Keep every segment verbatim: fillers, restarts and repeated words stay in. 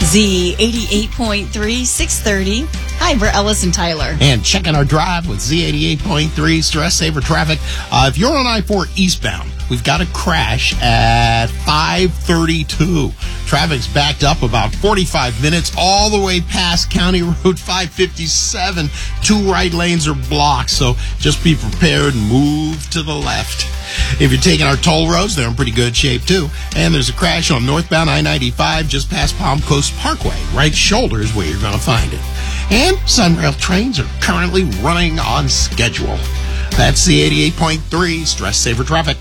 Z eighty-eight point three, six thirty. Hi, we're Ellis and Tyler. And checking our drive with Z eighty-eight point three, stress saver traffic. Uh, if you're on I four eastbound, we've got a crash at five thirty-two. Traffic's backed up about forty-five minutes all the way past County Road five fifty-seven. Two right lanes are blocked, so just be prepared and move to the left. If you're taking our toll roads, they're in pretty good shape, too. And there's a crash on northbound I ninety-five just past Palm Coast Parkway. Right shoulder is where you're going to find it. And Sunrail trains are currently running on schedule. That's the eighty-eight point three Stress Saver Traffic.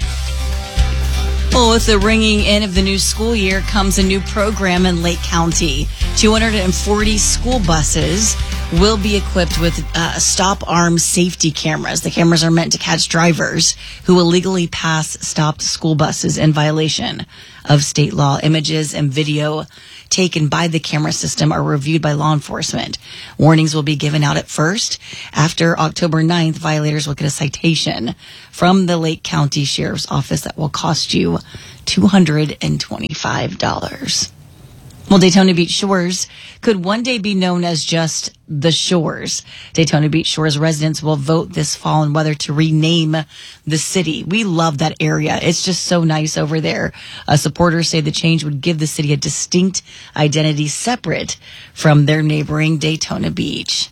Well, with the ringing in of the new school year comes a new program in Lake County. two hundred forty school buses will be equipped with uh, stop arm safety cameras. The cameras are meant to catch drivers who illegally pass stopped school buses in violation of state law. Images and video taken by the camera system are reviewed by law enforcement. Warnings will be given out at first. After October ninth, violators will get a citation from the Lake County Sheriff's Office that will cost you two hundred twenty-five dollars. Well, Daytona Beach Shores could one day be known as just the Shores. Daytona Beach Shores residents will vote this fall on whether to rename the city. We love that area. It's just so nice over there. Uh, supporters say the change would give the city a distinct identity separate from their neighboring Daytona Beach.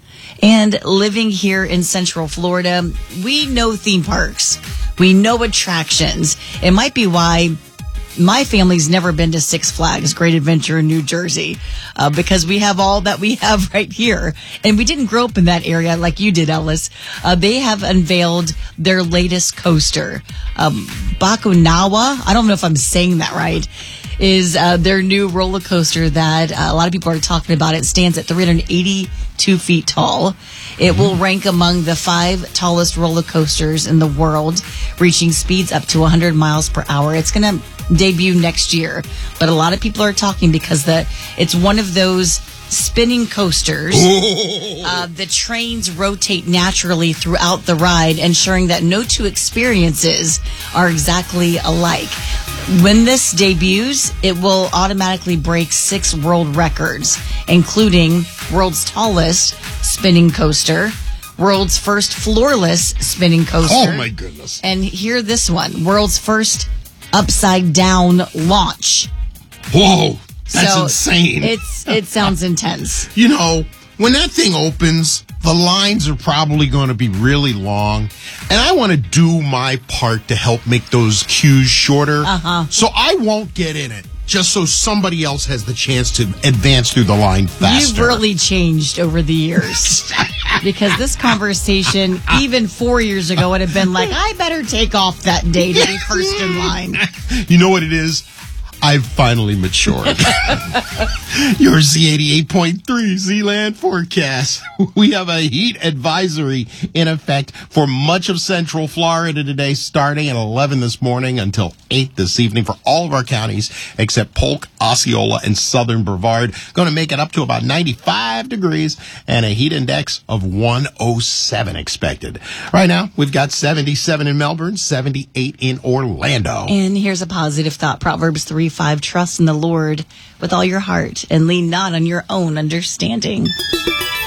And living here in Central Florida, we know theme parks. We know attractions. It might be why my family's never been to Six Flags Great Adventure in New Jersey uh, because we have all that we have right here. And we didn't grow up in that area like you did, Ellis. Uh, they have unveiled their latest coaster. Um, Bakunawa, I don't know if I'm saying that right, is uh, their new roller coaster that uh, a lot of people are talking about. It stands at three hundred eighty-two feet tall. It will rank among the five tallest roller coasters in the world, reaching speeds up to one hundred miles per hour. It's going to debut next year, but a lot of people are talking because the it's one of those spinning coasters. Uh, the trains rotate naturally throughout the ride, ensuring that no two experiences are exactly alike. When this debuts, it will automatically break six world records, including world's tallest spinning coaster, world's first floorless spinning coaster. Oh, my goodness. And hear this one, world's first upside down launch. Whoa, that's so insane. It's It sounds intense. You know, when that thing opens, the lines are probably going to be really long. And I want to do my part to help make those queues shorter. Uh-huh. So I won't get in it, just so somebody else has the chance to advance through the line faster. You've really changed over the years. Because this conversation, even four years ago, would have been like, I better take off that day to be first in line. You know what it is? I've finally matured. Your Z eighty-eight point three Z-Land forecast. We have a heat advisory in effect for much of Central Florida today, starting at eleven this morning until eight this evening for all of our counties except Polk, Osceola, and Southern Brevard. Going to make it up to about ninety-five degrees and a heat index of one oh seven expected. Right now, we've got seventy-seven in Melbourne, seventy-eight in Orlando. And here's a positive thought. Proverbs three five, trust in the Lord with all your heart and lean not on your own understanding.